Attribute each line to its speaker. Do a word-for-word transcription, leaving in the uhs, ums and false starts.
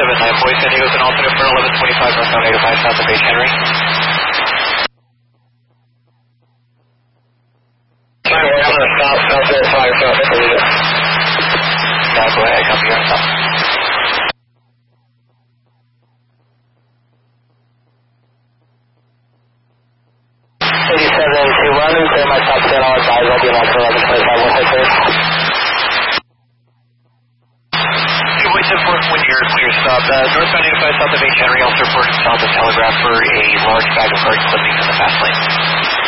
Speaker 1: seven nine, Boy San Diego's an alternate for eleven twenty-five northbound eight oh five south of H. Henry.
Speaker 2: Sorry, we're having a stop south of five south of Asia.
Speaker 1: Yeah, go ahead, copy your stop.
Speaker 2: eighty-seven two one, clear my stop channel, advise I'll be on for eleven twenty-five, one six eight.
Speaker 1: Voice important when you're clear stop. Uh, northbound eight oh five south of H. Henry, also reported south of Telegraph for a large bag of hard clippings in the fast lane.